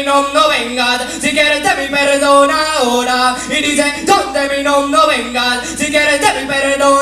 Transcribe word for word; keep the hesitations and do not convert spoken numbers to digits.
mi nom no vengas, si quieres de mi perdón ahora. Y dice, donde mi nom no vengas, si quieres de mi perdón